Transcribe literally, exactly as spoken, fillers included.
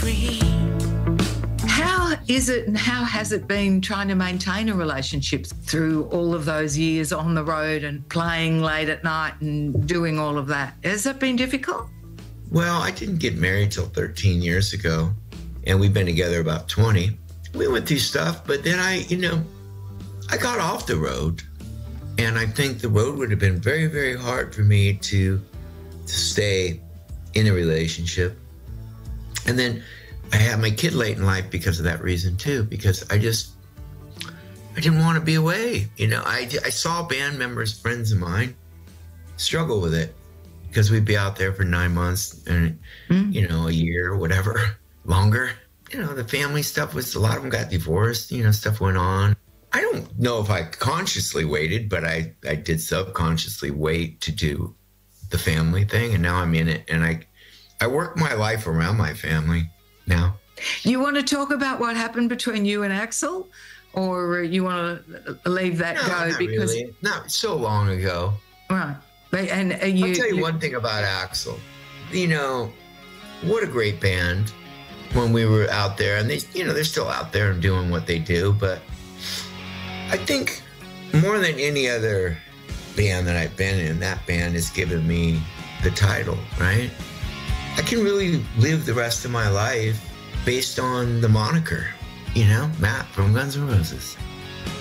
free. How is it and how has it been trying to maintain a relationship through all of those years on the road and playing late at night and doing all of that? Has it been difficult? Well, I didn't get married till thirteen years ago, and we've been together about twenty. We went through stuff, but then I, you know, I got off the road, and I think the road would have been very, very hard for me to, to stay in a relationship. And then I had my kid late in life because of that reason too, because I just, I didn't want to be away. You know, I, I saw band members, friends of mine, struggle with it because we'd be out there for nine months and, mm. you know, a year or whatever, longer. You know, the family stuff was, a lot of them got divorced, you know, stuff went on. I don't know if I consciously waited, but I, I did subconsciously wait to do the family thing. And now I'm in it. And I, I work my life around my family now. You want to talk about what happened between you and Axl, or you want to leave that no, go? Not because really. No, so long ago. Right. And uh, you, I'll tell you, you one thing about Axl. You know, what a great band when we were out there, and they, you know, they're still out there and doing what they do. But I think more than any other band that I've been in, that band has given me the title, right? I can really live the rest of my life based on the moniker, you know, Matt from Guns N' Roses.